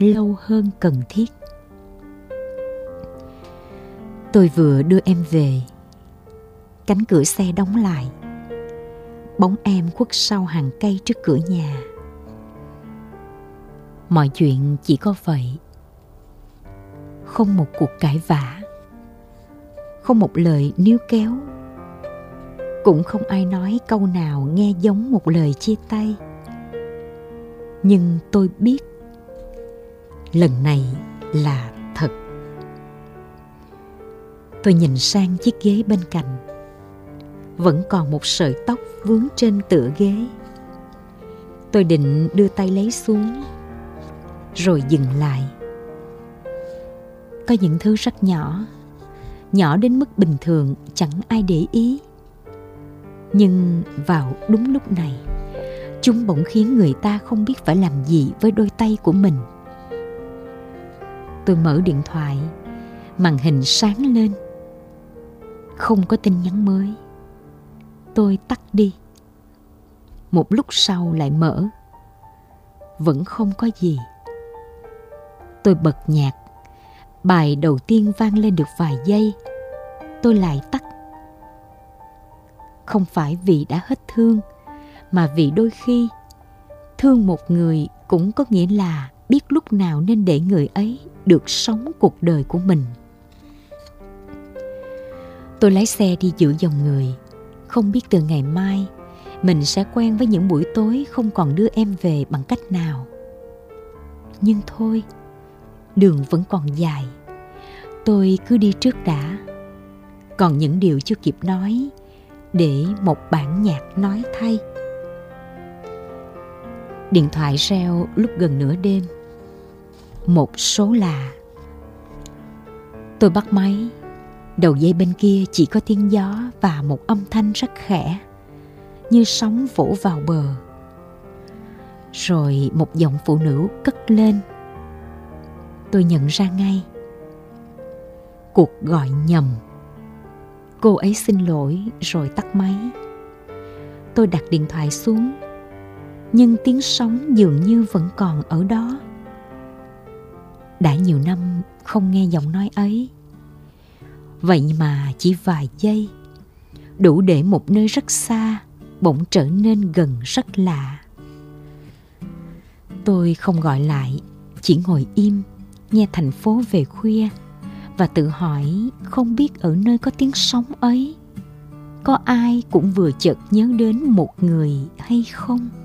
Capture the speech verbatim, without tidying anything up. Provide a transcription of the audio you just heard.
lâu hơn cần thiết. Tôi vừa đưa em về, cánh cửa xe đóng lại, bóng em khuất sau hàng cây trước cửa nhà. Mọi chuyện chỉ có vậy. Không một cuộc cãi vã, không một lời níu kéo, cũng không ai nói câu nào nghe giống một lời chia tay. Nhưng tôi biết lần này là thật. Tôi nhìn sang chiếc ghế bên cạnh. Vẫn còn một sợi tóc vướng trên tựa ghế. Tôi định đưa tay lấy xuống, rồi dừng lại. Có những thứ rất nhỏ, nhỏ đến mức bình thường chẳng ai để ý. Nhưng vào đúng lúc này, chúng bỗng khiến người ta không biết phải làm gì với đôi tay của mình. Tôi mở điện thoại, màn hình sáng lên. Không có tin nhắn mới. Tôi tắt đi. Một lúc sau lại mở. Vẫn không có gì. Tôi bật nhạc. Bài đầu tiên vang lên được vài giây, tôi lại tắt. Không phải vì đã hết thương, mà vì đôi khi thương một người cũng có nghĩa là biết lúc nào nên để người ấy được sống cuộc đời của mình. Tôi lái xe đi giữa dòng người, không biết từ ngày mai mình sẽ quen với những buổi tối không còn đưa em về bằng cách nào. Nhưng thôi, đường vẫn còn dài. Tôi cứ đi trước đã. Còn những điều chưa kịp nói, để một bản nhạc nói thay. Điện thoại reo lúc gần nửa đêm. Một số lạ. Tôi bắt máy. Đầu dây bên kia chỉ có tiếng gió và một âm thanh rất khẽ, như sóng vỗ vào bờ. Rồi một giọng phụ nữ cất lên. Tôi nhận ra ngay. Cuộc gọi nhầm. Cô ấy xin lỗi rồi tắt máy. Tôi đặt điện thoại xuống, nhưng tiếng sóng dường như vẫn còn ở đó. Đã nhiều năm không nghe giọng nói ấy. Vậy mà chỉ vài giây, đủ để một nơi rất xa bỗng trở nên gần rất lạ. Tôi không gọi lại, chỉ ngồi im, nghe thành phố về khuya và tự hỏi không biết ở nơi có tiếng sóng ấy, có ai cũng vừa chợt nhớ đến một người hay không?